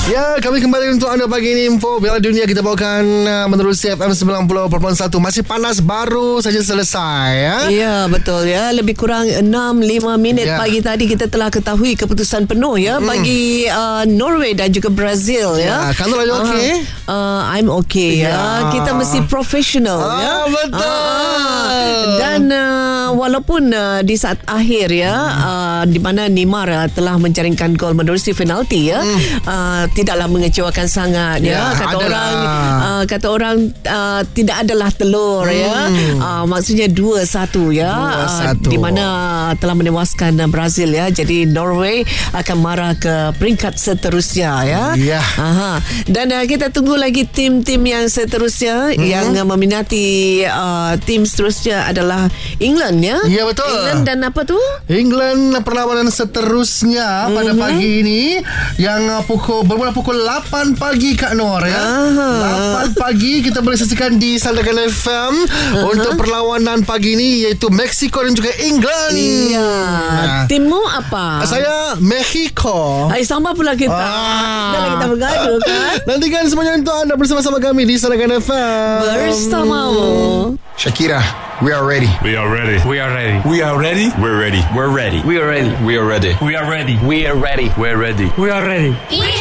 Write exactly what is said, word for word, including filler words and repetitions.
Ya, kami kembali untuk anda pagi ini. Info Piala Dunia kita bawakan uh, menerusi F M sembilan puluh perpuluhan satu. Masih panas, baru saja selesai ya. Ya, betul ya. Lebih kurang enam lima minit ya. Pagi tadi kita telah ketahui keputusan penuh ya hmm. bagi uh, Norway dan juga Brazil ya. Ya, Kanul lagi okey? Uh, uh, I'm okay ya. ya. Kita mesti profesional ah, ya. Betul. Uh, dan uh, walaupun uh, di saat akhir ya hmm. uh, di mana Neymar uh, telah menjaringkan gol menerusi penalti ya. Hmm. Uh, tidaklah mengecewakan sangat ya, ya kata adalah. orang uh, kata orang uh, tidak adalah telur hmm. ya uh, maksudnya dua satu ya uh, di mana telah menewaskan uh, Brazil ya. Jadi Norway akan marah ke peringkat seterusnya ya. Ya. Aha. Dan uh, kita tunggu lagi tim-tim yang seterusnya hmm. yang uh, meminati uh, tim seterusnya adalah England ya. Ya, betul. England dan apa tu? England perlawanan seterusnya mm-hmm. pada pagi ini yang uh, pukul bermula pukul lapan pagi Kak Nor ya. Aha. lapan pagi kita boleh saksikan di Saldagan F M uh-huh. untuk perlawanan pagi ini iaitu Mexico dan juga England. Iya. Nah. Timmu apa? Saya Mexico. Ay, sama pula kita. Ah. Dah kita bergaduh kan. Nantikan semuanya untuk anda bersama-sama kami di Saldagan F M. Bersamamu. Shakira, we are ready. We are ready. We are ready. We are ready. We're ready. We're ready. We are ready. We are ready. We are ready. We are ready. We're ready. We are ready. We are ready.